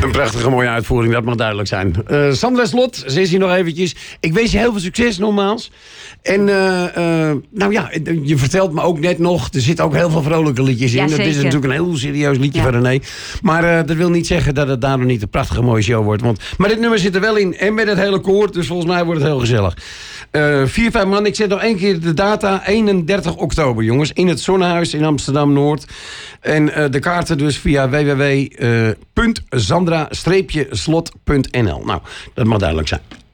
Een prachtige mooie uitvoering, dat mag duidelijk zijn. Sandra Slot, ze is hier nog eventjes. Ik wens je heel veel succes nogmaals. En nou ja, je vertelt me ook net nog, er zitten ook heel veel vrolijke liedjes in. Ja, dat is natuurlijk een heel serieus liedje van René. Maar dat wil niet zeggen dat het daardoor niet een prachtige mooie show wordt. Maar dit nummer zit er wel in en met het hele koor, dus volgens mij wordt het heel gezellig. 4-5 man, ik zet nog één keer de data, 31 oktober jongens, in het Zonnehuis in Amsterdam-Noord. En de kaarten dus via www.zandra-slot.nl. Nou, dat mag duidelijk zijn.